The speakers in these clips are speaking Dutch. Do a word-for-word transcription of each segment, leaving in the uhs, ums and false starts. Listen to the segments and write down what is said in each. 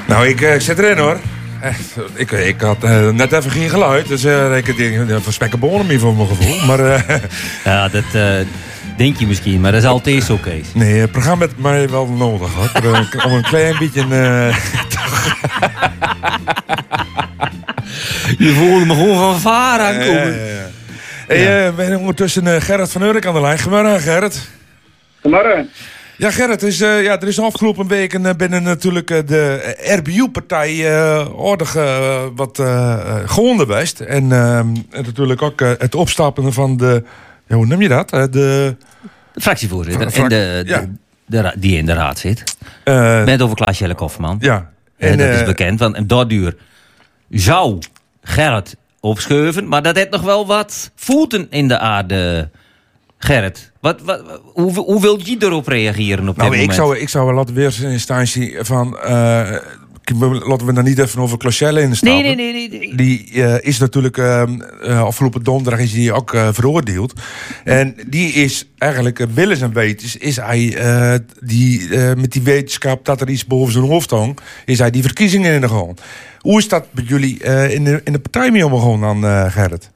Nou, ik, ik zit erin hoor. Echt, ik, ik had uh, net even geen geluid, dus uh, ik denk van spekkenbonen meer voor mijn gevoel. Maar, uh, ja, dat uh, denk je misschien, maar dat is altijd zo, Kees. Nee, het programma heeft mij wel nodig hoor. Om een klein beetje... Uh, je voelde me gewoon van vaar aankomen. Uh, ja, ja. Hey, ja. uh, we hebben ondertussen uh, Gerrit van Urk aan de lijn. Goedemorgen, Gerrit. Goedemorgen. Ja, Gerrit, is, uh, ja, er is afgelopen week uh, binnen natuurlijk uh, de R B U-partij uh, aardig uh, wat uh, gewonnen geweest. En, uh, en natuurlijk ook uh, het opstappen van de... Ja, hoe noem je dat? Uh, de, de fractievoorzitter fra- en de, de, ja. de, de, die in de raad zit. Uh, Met over Klaas-Jelle Kofferman. Ja. En, uh, dat uh, is bekend, want daardoor zou Gerrit opschuiven. Maar dat heeft nog wel wat voeten in de aarde... Gerrit, wat, wat, hoe, hoe wil je erop reageren op nou, dit ik moment? zou, ik zou laten weer in instantie van... Uh, laten we daar niet even over Klaas-Jelle in stappen. Nee, nee, nee. nee. Die uh, is natuurlijk... Uh, uh, afgelopen donderdag is hij ook uh, veroordeeld. En die is eigenlijk, uh, willens en wetens... is hij uh, die, uh, met die wetenschap dat er iets boven zijn hoofd hangt... is hij die verkiezingen in de gang. Hoe is dat met jullie uh, in, de, in de partij mee omgegaan dan, uh, Gerrit?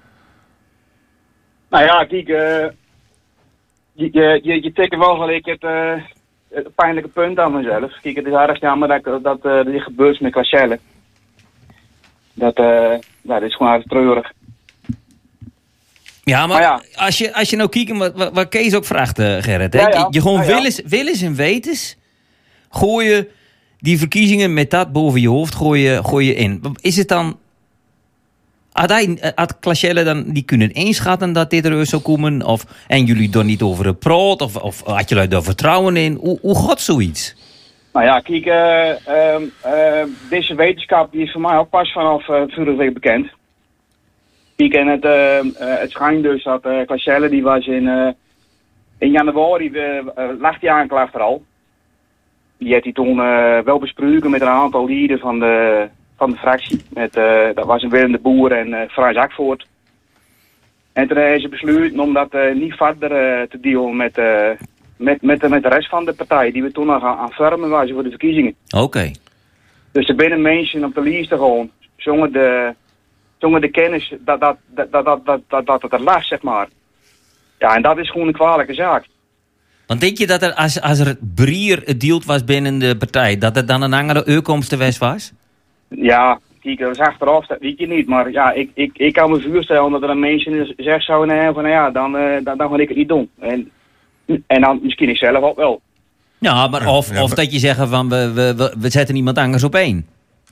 Nou ja, kijk, uh, je, je, je, je tikt wel gelijk het, uh, het pijnlijke punt aan mezelf. Kijk, het is erg jammer dat, dat uh, dit gebeurt met Klaas-Jelle. Dat, uh, ja, dat is gewoon erg treurig. Ja, maar, maar ja. Als, je, als je nou kijkt, wat, wat, wat Kees ook vraagt, uh, Gerrit. Hè? Ja, ja. Je gewoon ja, ja. willens, willens en wetens gooi je die verkiezingen met dat boven je hoofd gooi je, gooi je in. Is het dan... Had, hij, had Klaas-Jelle dan die kunnen inschatten dat dit er zou komen? Of, en jullie er niet over praten? Of, of had je daar vertrouwen in? Hoe, hoe gaat zoiets? Nou ja, kijk, uh, uh, uh, deze wetenschap die is voor mij ook pas vanaf uh, vorige week bekend. Kijk, en het, uh, uh, het schijnt dus dat uh, Klaas-Jelle die was in, uh, in januari, uh, uh, lag die aanklacht er al. Die heeft hij toen uh, wel besproken met een aantal leden van de... van de fractie. Met, uh, dat was een Willem de Boer en uh, Frans Akvoort. En toen hebben ze besloten om dat uh, niet verder uh, te dealen met, uh, met, met, uh, met de rest van de partij. Die we toen nog aan, aan vormen waren voor de verkiezingen. Oké. Okay. Dus er binnen mensen op de lijst gewoon zongen de, zongen de kennis dat dat, dat, dat, dat, dat, dat, dat het er lag, zeg maar. Ja, en dat is gewoon een kwalijke zaak. Want denk je dat er, als, als er brier het dealt was binnen de partij, dat het dan een andere uitkomstenwest was? Ja, kijk, dat is achteraf, dat weet je niet. Maar ja, ik, ik, ik kan me voorstellen dat er een mensen zegt zouden hebben van, nou ja, dan, uh, dan, dan ga ik het niet doen. En, en dan misschien ik zelf ook wel. Ja, maar of, ja, of maar... dat je zegt van, we, we, we, we zetten iemand anders op één.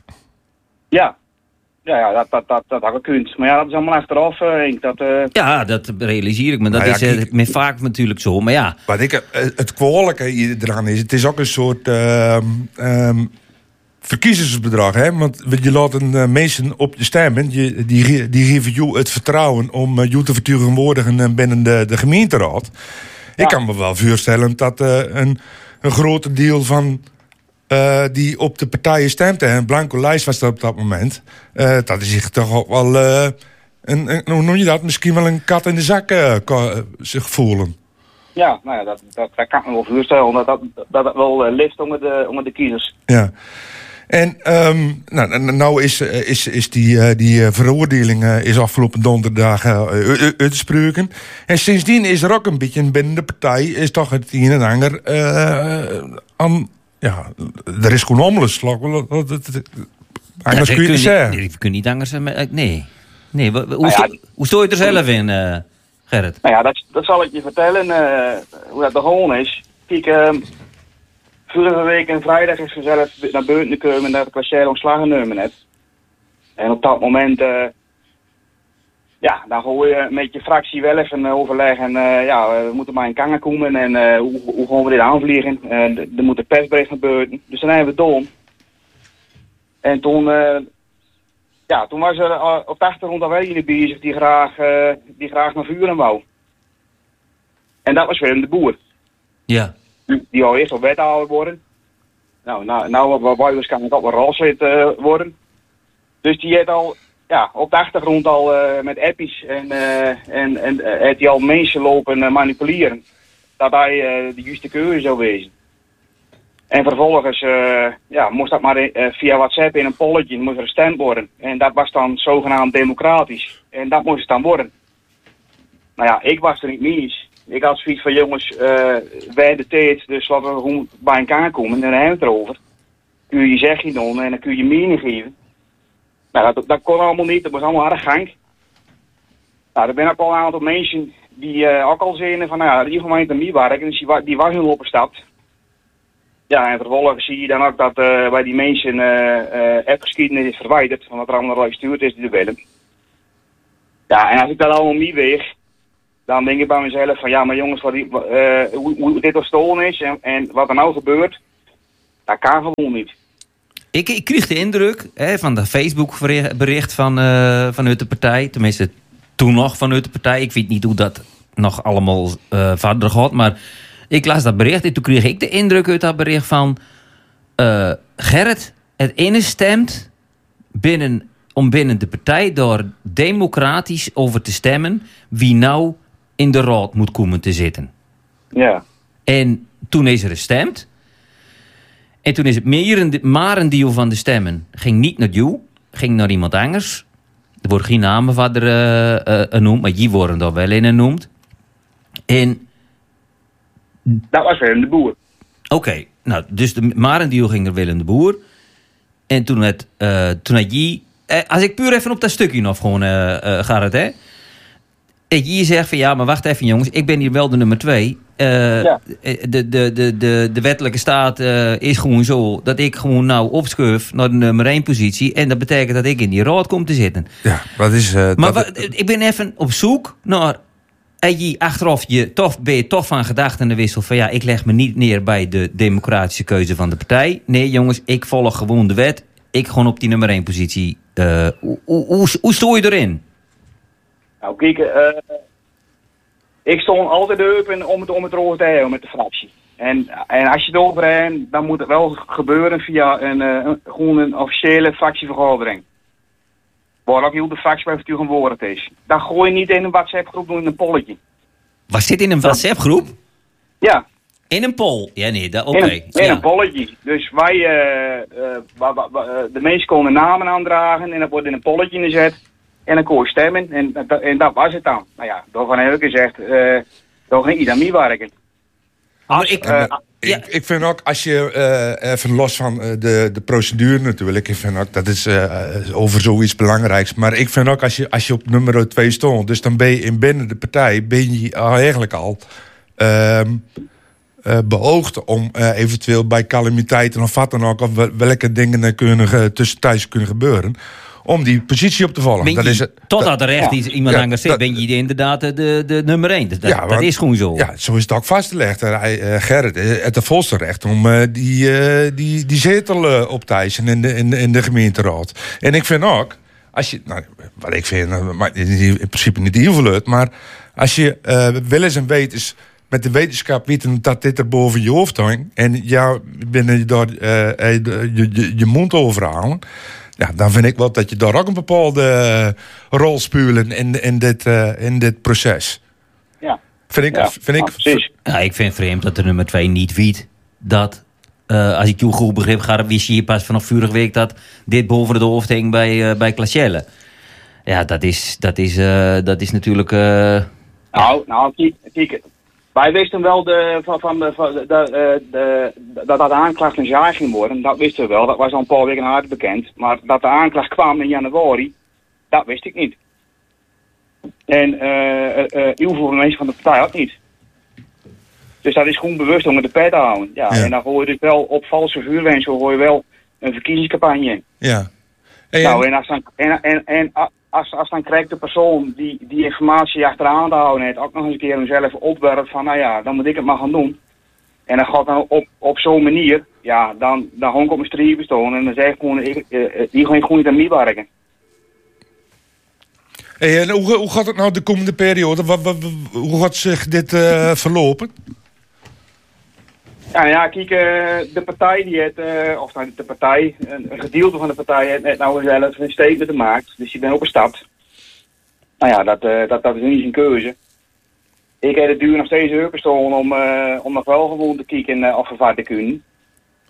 Ja, ja, ja dat, dat, dat, dat had gekund. Maar ja, dat is allemaal achteraf, uh, ik. Dat, uh... Ja, dat realiseer ik me. Dat nou ja, is uh, kijk, met vaak natuurlijk zo, maar ja. Wat ik, het kwalijke eraan is, het is ook een soort... Uh, um, verkiezingsbedrag, hè? Want je laat een uh, mensen op je stemmen, je, die, die geven jou het vertrouwen om uh, jou te vertegenwoordigen binnen de, de gemeenteraad. Ja. Ik kan me wel voorstellen dat uh, een, een grote deel van uh, die op de partijen stemt, hè, een blanco lijst was dat op dat moment, uh, dat is zich toch ook wel, uh, een, een, hoe noem je dat, misschien wel een kat in de zak uh, kan, uh, zich voelen. Ja, nou ja, dat, dat, dat kan ik me wel voorstellen, dat dat, dat, dat wel uh, ligt onder de, onder de kiezers. Ja. En um, nou, nou is, is, is die, uh, die uh, veroordeling uh, is afgelopen donderdag uh, uitgesproken. En sindsdien is er ook een beetje binnen de partij is toch het een en ander uh, aan... Ja, er is gewoon omslag. Anders kun je niet zeggen. Je kunt niet anders... Nee. nee hoe, nou ja, sto, hoe sto je er zelf in, uh, Gerrit? Nou ja, dat, dat zal ik je vertellen, uh, hoe dat gewoon is. Kijk... Uh, Vorige week en vrijdag is vanzelf naar buiten gekomen dat Klaas-Jelle ontslagen genomen heeft. En op dat moment, uh, ja, dan gooi je met je fractie wel even overleggen. Uh, ja, we moeten maar in kangen komen en uh, hoe, hoe gaan we dit aanvliegen? Uh, er moet een persbericht naar buiten. Dus dan hebben we het doen. En toen, uh, ja, toen was er uh, op de achtergrond alweer iemand bezig die graag, uh, die graag naar vuren wou. En dat was Willem de Boer. Ja. Die al eerst op wethouder worden. Nou, nou, nou wou hij waarschijnlijk ook wel raadslid uh, worden. Dus die heeft al ja, op de achtergrond al uh, met appies en, uh, en, en uh, heeft hij al mensen lopen uh, manipuleren. Dat hij uh, de juiste keuze zou wezen. En vervolgens uh, ja, moest dat maar uh, via WhatsApp in een polletje moest er gestemd worden. En dat was dan zogenaamd democratisch. En dat moest het dan worden. Nou ja, ik was er niet mis. Ik had zoiets van, jongens, uh, wij de tijd, dus laten we gewoon bij elkaar komen en dan hebben we het erover. Kun je je zegje doen en dan kun je je mening geven. Nou, dat, dat kon allemaal niet, dat was allemaal harde gang. Nou, er zijn ook al een aantal mensen die uh, ook al zeiden van, nou ja, die gemeente mij werken, dus die, die was hun opgestapt. Ja, en vervolgens zie je dan ook dat uh, bij die mensen uh, uh, appgeschiedenis is verwijderd, omdat er allemaal gestuurd is die er willen. Ja, en als ik dat allemaal mee weeg, dan denk ik bij mezelf van, ja, maar jongens, wat die, uh, hoe, hoe dit gestolen is en, en wat er nou gebeurt, dat kan gewoon niet. Ik, ik kreeg de indruk hè, van de Facebook bericht van, uh, vanuit de partij, tenminste toen nog vanuit de partij. Ik weet niet hoe dat nog allemaal uh, verder gaat, maar ik las dat bericht en toen kreeg ik de indruk uit dat bericht van uh, Gerrit, het ene stemt binnen, om binnen de partij door democratisch over te stemmen wie nou in de raad moet komen te zitten. Ja. En toen is er gestemd. En toen is het meer maar een deel van de stemmen ging niet naar jou, ging naar iemand anders. Er worden geen namen verder uh, uh, genoemd, maar die worden daar wel in genoemd. En dat was Willem de Boer. Oké, okay, nou, dus de marendeel ging naar Willem de Boer. En toen het, uh, toen had je, eh, als ik puur even op dat stukje nog gewoon uh, uh, ga het, hè. En je zegt van, ja, maar wacht even jongens, ik ben hier wel de nummer twee. Uh, ja. de, de, de, de, de wettelijke staat uh, is gewoon zo dat ik gewoon nou opschuif naar de nummer één positie. En dat betekent dat ik in die raad kom te zitten. Ja, wat is... Uh, maar dat... wat, ik ben even op zoek naar... En je achteraf je toch, ben je toch van gedachten wissel van ja, ik leg me niet neer bij de democratische keuze van de partij. Nee jongens, ik volg gewoon de wet. Ik gewoon op die nummer één positie. Uh, hoe, hoe, hoe, hoe stoor je erin? Nou kijk, uh, ik stond altijd open om het, om het erover te hebben met de fractie. En, en als je het over hebt, dan moet het wel gebeuren via een, uh, een, gewoon een officiële fractievergadering. Waar ook heel de fractie bij vertegenwoordigd is. Dan gooi je niet in een WhatsApp-groep doen in een polletje. Was dit in een WhatsApp-groep? Ja. In een poll? Ja, nee, oké. Okay. In, in ja. een polletje. Dus wij, uh, uh, wa, wa, wa, de mensen konden namen aandragen en dat wordt in een polletje gezet. En dan kon je stemmen en, en, en dat was het dan. Nou ja, daarvan heb ik gezegd, uh, daar ging je dan mee werken. Maar ik... Uh, Ja. Ik, ik vind ook, als je uh, even los van uh, de, de procedure natuurlijk, ik vind ook dat is uh, over zoiets belangrijks. Maar ik vind ook, als je, als je op nummer twee stond, dus dan ben je in binnen de partij, ben je eigenlijk al uh, uh, beoogd om uh, eventueel bij calamiteiten of wat dan ook, of welke dingen er kunnen, uh, tussentijds kunnen gebeuren, om die positie op te volgen. Je, dat is, totdat er echt ja. iemand ja, aan zit, ben je inderdaad de, de nummer één. Dat, ja, dat want, is gewoon zo. Ja, zo is het ook vastgelegd. Uh, Gerrit heeft het volste recht om uh, die, uh, die, die zetel uh, op te eisen in de, in, de, in de gemeenteraad. En ik vind ook, als je, nou, wat ik vind, uh, maakt in principe niet heel veel uit, maar als je uh, willens en wetens met de wetenschap weten dat dit er boven je hoofd hangt en jou binnen je, door, uh, je, je, je mond overhalen, ja, dan vind ik wel dat je daar ook een bepaalde uh, rol speelt in, in, dit, uh, in dit proces. Ja. Vind ik, ja. vind ik, ja, ja, ik vind het vreemd dat de nummer twee niet weet dat, uh, als ik je goed begrip ga, wist je hier pas vanaf vorige week dat dit boven de hoofd hing bij, uh, bij Clachelle. Ja, dat is, dat is, uh, dat is natuurlijk... Uh, nou, ja. nou, kijk, kijk. Wij wisten wel de, van, van de, van de, de, de, dat dat aanklacht een jaar ging worden. Dat wisten we wel. Dat was al een paar weken hard bekend. Maar dat de aanklacht kwam in januari, dat wist ik niet. En uh, uh, uh, heel veel mensen van de partij ook niet. Dus dat is gewoon bewust om de pet te houden. Ja, ja. En dan hoor je dus wel op valse vuurwensel hoor je wel een verkiezingscampagne. Ja. En nou, en als dan, en, en, en als, als dan krijgt de persoon die die informatie achteraan te houden heeft ook nog eens een keer hemzelf opwerpt van, nou ja, dan moet ik het maar gaan doen. En dan gaat dan op, op zo'n manier, ja, dan, dan gewoon op mijn strieven staan en dan zeg ik gewoon, ik, uh, die ga ik gewoon niet aan mij werken. Hey, en hoe, hoe gaat het nou de komende periode? Wat, wat, hoe gaat zich dit uh, verlopen? Ja, ja, kijk, uh, de partij die het, uh, of nou, de partij, een, een gedeelte van de partij heeft net nou zelf een statement gemaakt. Dus die ben op een stap. Nou ja, dat, uh, dat, dat is niet zijn keuze. Ik heb het duur nog steeds open staan om, uh, om nog wel gewoon te kijken uh, of we vaart te kunnen.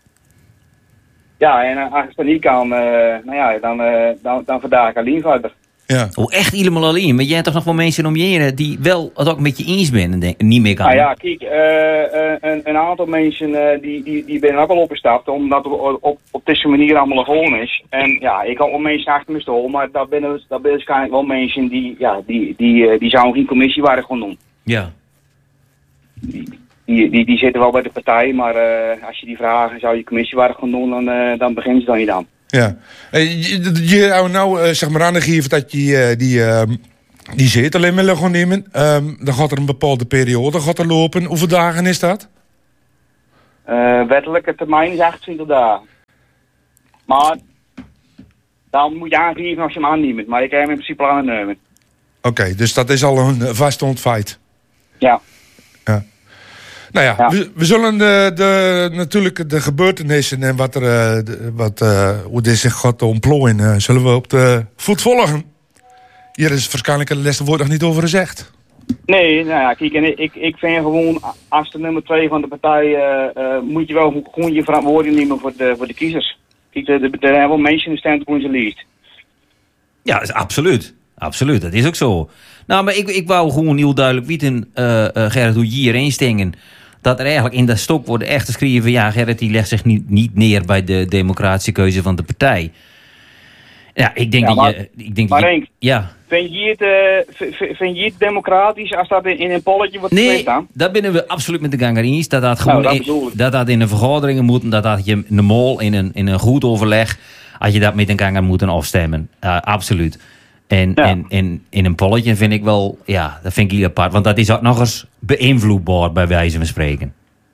Ja, en uh, als het dan niet kan, uh, nou ja, dan, uh, dan, dan vandaag ik alleen verder. Ja. Oh, echt helemaal alleen. Maar jij hebt toch nog wel mensen om je heen die wel het ook met je eens zijn en denk, niet meer kan. Nou ja, kijk, uh, uh, een, een aantal mensen uh, die, die, die ben ook al opgestapt, omdat het op, op, op deze manier allemaal gewoon is. En ja, ik had wel mensen achter me stoel, maar dat ben dat ben waarschijnlijk wel mensen die, ja, die, die, uh, die zouden geen commissiewaardig gaan doen. Ja. Die, die, die, die zitten wel bij de partij, maar uh, als je die vragen, zou je commissiewaardig gaan doen, dan, uh, dan beginnen ze dan niet aan. Ja. Uh, je je zou nou uh, zeg maar aangeven dat je uh, die, uh, die zetel in willen gaan nemen. Um, dan gaat er een bepaalde periode gaat er lopen. Hoeveel dagen is dat? Uh, wettelijke termijn is achtentwintig dagen. Maar dan moet je aangeven als je hem aanneemt. Maar ik heb hem in principe al aannemen. Oké, okay, dus dat is al een vaststond feit. Ja. Ja. Nou ja, ja. We, we zullen de, de, natuurlijk de gebeurtenissen en wat er, de, wat, uh, hoe dit zich gaat ontplooien, uh, zullen we op de voet volgen. Hier is waarschijnlijk het laatste woord nog niet over gezegd. Nee, nou ja, kijk, en ik, ik vind gewoon, als de nummer twee van de partij, uh, uh, moet je wel gewoon je verantwoording nemen voor de, voor de kiezers. Kijk, er hebben wel mensen in de stem toen ze leest. Ja, dat is absoluut. Absoluut, dat is ook zo. Nou, maar ik, ik wou gewoon heel duidelijk weten, uh, uh, Gerrit, hoe je hierheen stingen. Dat er eigenlijk in dat stok wordt echt geschreven, ja, Gerrit die legt zich niet, niet neer bij de democratische keuze van de partij. Ja, ik denk ja, maar, dat je... Ik denk maar dat je, Henk, ja. vind, je het, uh, vind je het democratisch als dat in, in een polletje wordt nee, gezegd dan? daar binnen we absoluut met de gang eens. Dat dat gewoon nou, dat, in, dat dat in een vergaderingen moet, dat dat je de mol in een, in een goed overleg, als je dat met een ganger moeten afstemmen. Uh, absoluut. En, ja. en, en in een polletje vind ik wel, ja, dat vind ik heel apart. Want dat is ook nog eens beïnvloedbaar bij wijze van spreken.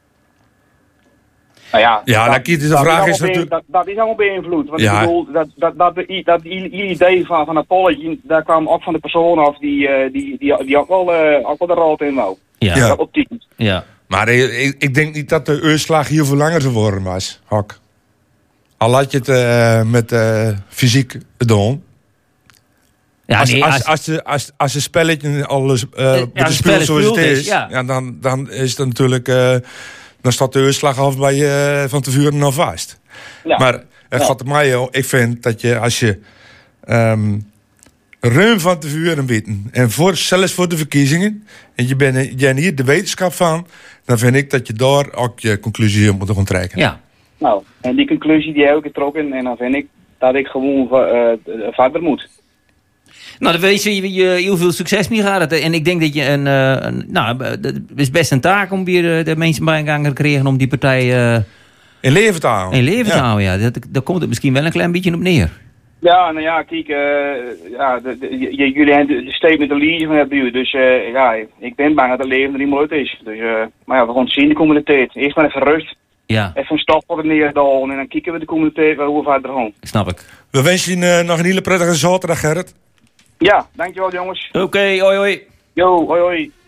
Nou ja, ja dat, dat, de dat vraag is is natuurlijk... Dat, dat is allemaal beïnvloed. Want ja. ik bedoel, dat, dat, dat, dat, dat idee van, van het polletje, daar kwam ook van de persoon af die, uh, die, die, die ook, wel, uh, ook wel de rood in wou. Ja. Ja. Op tien. Ja. Maar ik, ik denk niet dat de uitslag hier veel langer geworden was, Hok. Al laat je het uh, met uh, fysiek doen. Ja, als, nee, als, als, als, de, als, als de spelletje alles uh, ja, met de speel zoals het is, ja. Ja, dan, dan is het natuurlijk... Uh, dan staat de uitslag af bij je uh, van tevoren al vast. Ja. Maar het ja. gaat er mij, joh, ik vind dat je als je um, ruim van tevoren weten en voor, zelfs voor de verkiezingen en je bent jij hier de wetenschap van, dan vind ik dat je daar ook je conclusie moet gaan trekken. Ja. Nou, en die conclusie die heb ik getrokken en dan vind ik dat ik gewoon uh, verder moet. Nou, dan wens je je heel veel succes mee gaat. En ik denk dat je een, uh, een nou, het is best een taak om weer de mensen bij een gang te krijgen om die partij uh, in leven te houden. In leven te ja. houden, ja. Dat, daar komt het misschien wel een klein beetje op neer. Ja, nou ja, kijk, uh, ja, de, de, de, jullie hebben de statement de lezen van hebben jullie, dus uh, ja, ik ben bang dat het leven er niet meer uit is. Dus, uh, maar ja, we gaan het zien de komende tijd. Eerst maar even rust. Ja. Even een stap op het neerdalen en dan kijken we de komende tijd hoe we verder gaan. Snap ik. We wensen je uh, nog een hele prettige zaterdag, Gerrit. Ja, dankjewel jongens. Oké, okay, hoi hoi. Yo, hoi hoi.